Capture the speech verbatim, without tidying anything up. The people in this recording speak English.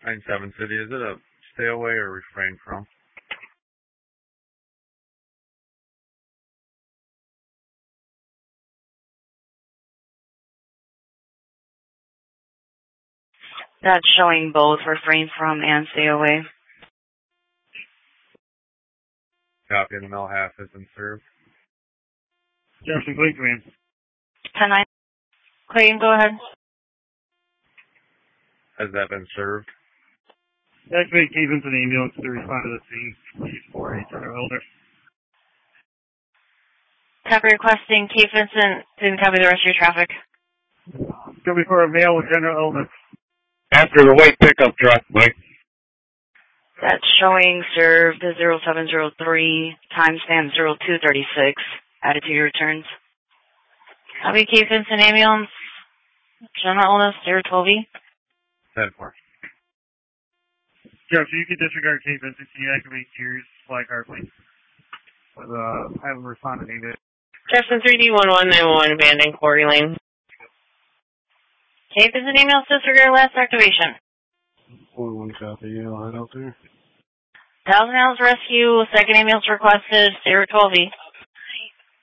nine seven City, is it a stay away or refrain from? That's showing both refrain from and stay away. Copy, and the mail half has been served. Jefferson Clayton, command. ten nine. Clayton, go ahead. Has that been served? Activate K. Vincent ambulance to respond to the scene. Please for a General Elder. Copy requesting K. Vincent. Didn't copy the rest of your traffic. Copy for a male with general illness. After the white pickup truck, Mike. That's showing served zero seven zero three, timestamp zero two thirty-six. Added to your returns. Copy K. Vincent ambulance. General illness zero twelve E. ten four. Jeff, you can disregard K. Vincent. Can you activate Tears Fly Car, please? With, uh, have them respond to needed. Jefferson three D one one nine one, abandoned Quarry Lane. K. Vincent ambulance disregard last activation. four one copy, you know, right out there. Thousand Hours Rescue, second ambulance requested, zero twelve E.